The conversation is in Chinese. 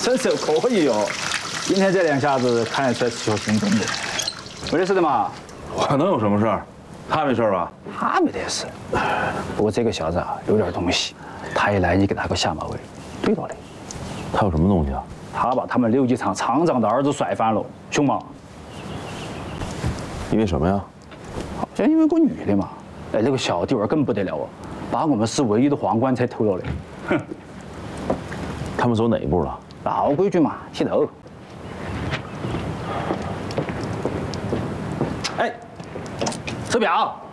身手可以哦。今天这两下子看得出来是有行动的。没得事的嘛？ 我能有什么事儿？他没事吧？ 他没得事。不过这个小子啊，有点东西。他一来，你给他个下马威，对了的。 他有什么东西啊？ 他把他们刘继昌厂长的儿子摔翻了，凶吗？ 因为什么呀？ 好像因为个女的嘛。哎，这个小弟儿更不得了哦，把我们市唯一的皇冠才偷了嘞。哼。 他们走哪一步了？ 老规矩嘛，剃头。哎，手表。